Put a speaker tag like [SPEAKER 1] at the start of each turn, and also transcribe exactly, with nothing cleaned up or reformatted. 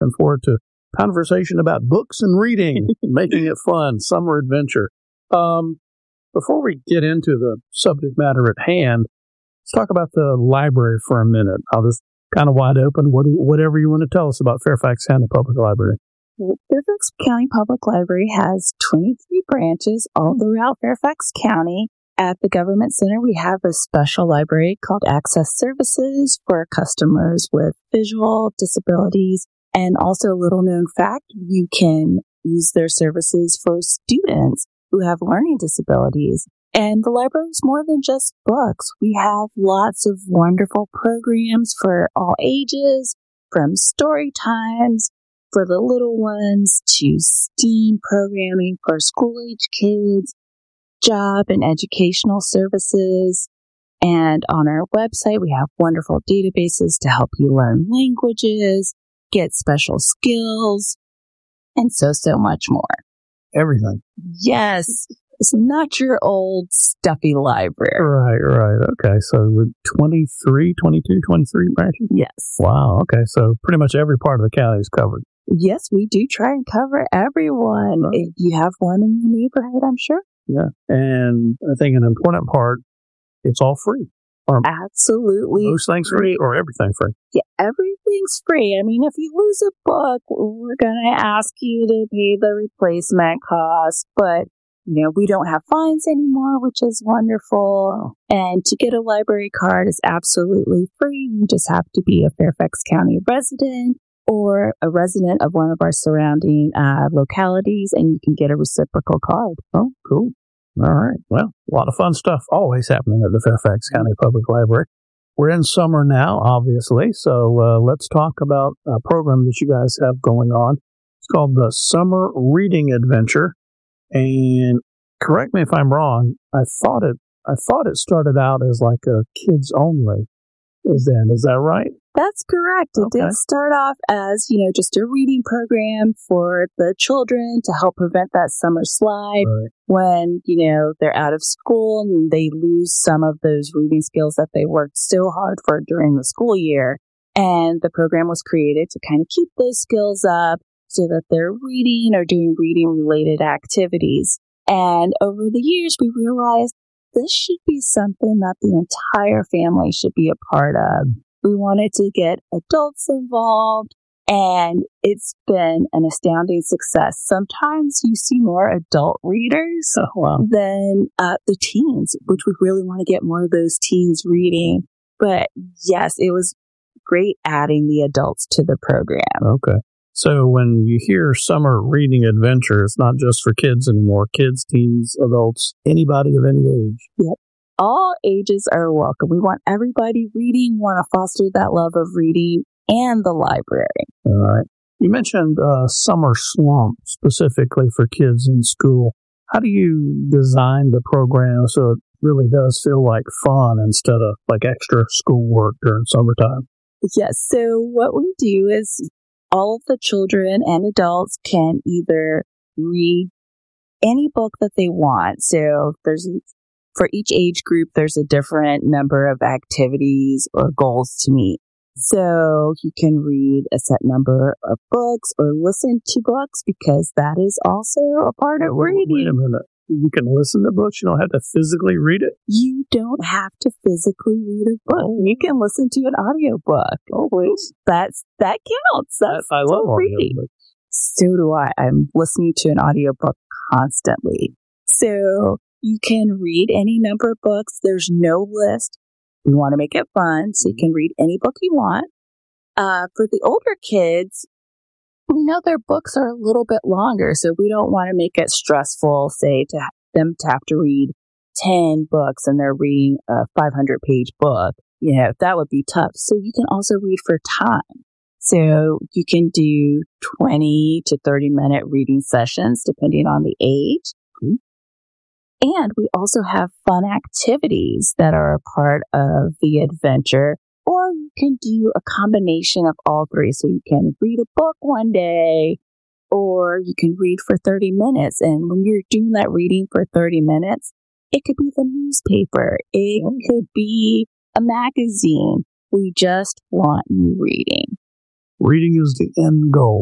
[SPEAKER 1] looking forward to conversation about books and reading, making it fun, summer adventure. Um, before we get into the subject matter at hand, let's talk about the library for a minute. I'll just kind of wide open, what, whatever you want to tell us about Fairfax County Public Library.
[SPEAKER 2] Fairfax County Public Library has twenty-three branches all throughout Fairfax County. At the Government Center, we have a special library called Access Services for customers with visual disabilities. And also, a little known fact, you can use their services for students who have learning disabilities. And the library is more than just books. We have lots of wonderful programs for all ages, from story times for the little ones to STEAM programming for school-age kids, job and educational services. And on our website, we have wonderful databases to help you learn languages, get special skills, and so, so much more.
[SPEAKER 1] Everything.
[SPEAKER 2] Yes. It's not your old stuffy library.
[SPEAKER 1] Right, right. Okay. So with twenty-three, twenty-two, twenty-three branches?
[SPEAKER 2] Yes.
[SPEAKER 1] Wow. Okay. So pretty much every part of the county is covered.
[SPEAKER 2] Yes, we do try and cover everyone. Right. If you have one in your neighborhood, I'm sure.
[SPEAKER 1] Yeah. And I think an important part, it's all free. Or
[SPEAKER 2] absolutely.
[SPEAKER 1] Most things free or everything free.
[SPEAKER 2] Yeah, everything's free. I mean, if you lose a book, we're going to ask you to pay the replacement cost. But, you know, we don't have fines anymore, which is wonderful. And to get a library card is absolutely free. You just have to be a Fairfax County resident or a resident of one of our surrounding uh, localities, and you can get a reciprocal card.
[SPEAKER 1] Oh, cool. All right. Well, a lot of fun stuff always happening at the Fairfax County Public Library. We're in summer now, obviously, so uh, let's talk about a program that you guys have going on. It's called the Summer Reading Adventure. And correct me if I'm wrong, I thought it I thought it started out as like a kids only. Is that is that right?
[SPEAKER 2] That's correct. It
[SPEAKER 1] Okay.
[SPEAKER 2] did start off as, you know, just a reading program for the children to help prevent that summer slide
[SPEAKER 1] Right.
[SPEAKER 2] when, you know, they're out of school and they lose some of those reading skills that they worked so hard for during the school year. And the program was created to kind of keep those skills up so that they're reading or doing reading related activities. And over the years, we realized this should be something that the entire family should be a part of. We wanted to get adults involved, and it's been an astounding success. Sometimes you see more adult readers
[SPEAKER 1] Oh, wow.
[SPEAKER 2] than uh, the teens, which we really want to get more of those teens reading. But yes, it was great adding the adults to the program.
[SPEAKER 1] Okay. So when you hear Summer Reading Adventure, it's not just for kids anymore. Kids, teens, adults, anybody of any age.
[SPEAKER 2] Yep. All ages are welcome. We want everybody reading, want to foster that love of reading and the library.
[SPEAKER 1] All right. You mentioned uh, Summer Slump specifically for kids in school. How do you design the program so it really does feel like fun instead of like extra schoolwork during summertime?
[SPEAKER 2] Yes. So what we do is all of the children and adults can either read any book that they want. So there's for each age group, there's a different number of activities or goals to meet. So you can read a set number of books or listen to books because that is also a part of reading.
[SPEAKER 1] Wait a minute. You can listen to books. You don't have to physically read it.
[SPEAKER 2] You don't have to physically read a book.
[SPEAKER 1] Oh.
[SPEAKER 2] You can listen to an audiobook.
[SPEAKER 1] Oh, please.
[SPEAKER 2] That's, that counts. That's
[SPEAKER 1] I, I love
[SPEAKER 2] still reading.
[SPEAKER 1] audiobooks.
[SPEAKER 2] So do I. I'm listening to an audiobook constantly. So you can read any number of books. There's no list. We want to make it fun, so you can read any book you want. Uh, for the older kids, we know their books are a little bit longer, so we don't want to make it stressful, say, to ha- them to have to read ten books and they're reading a five hundred page book. You know, that would be tough. So you can also read for time. So you can do twenty to thirty minute reading sessions, depending on the age.
[SPEAKER 1] Mm-hmm.
[SPEAKER 2] And we also have fun activities that are a part of the adventure, or you can do a combination of all three. So you can read a book one day, or you can read for thirty minutes. And when you're doing that reading for thirty minutes, it could be the newspaper. It could be a magazine. We just want you reading.
[SPEAKER 1] Reading is the end goal.